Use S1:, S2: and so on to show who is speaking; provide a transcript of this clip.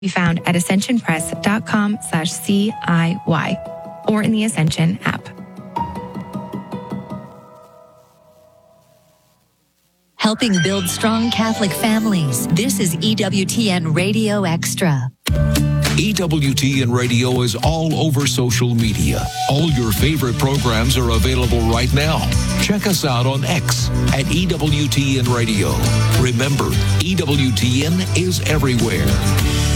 S1: be found at ascensionpress.com/CIY or in the Ascension app.
S2: Helping build strong Catholic families. This is EWTN Radio Extra.
S3: EWTN Radio is all over social media. All your favorite programs are available right now. Check us out on X at EWTN Radio. Remember, EWTN is everywhere.